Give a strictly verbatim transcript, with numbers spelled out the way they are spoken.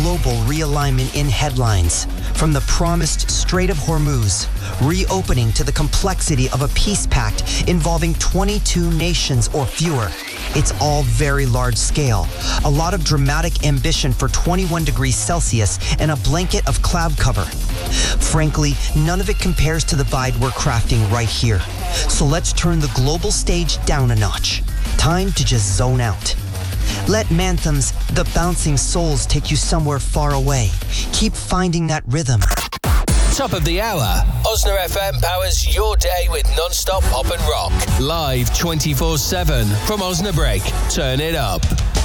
global realignment in headlines. From the promised Strait of Hormuz, reopening to the complexity of a peace pact involving twenty-two nations or fewer. It's all very large scale. A lot of dramatic ambition for twenty-one degrees Celsius and a blanket of cloud cover. Frankly, none of it compares to the vibe we're crafting right here. So let's turn the global stage down a notch. Time to just zone out. Let Mantham's The Bouncing Souls take you somewhere far away. Keep finding that rhythm. Top of the hour, Osna F M powers your day with non-stop pop and rock. Live twenty-four seven from Osnabrück. Turn it up.